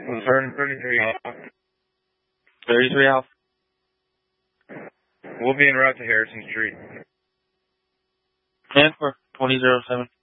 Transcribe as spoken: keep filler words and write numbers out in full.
thirty-three Alpha. thirty-three Alpha. We'll be en route to Harrison Street. And for twenty oh seven.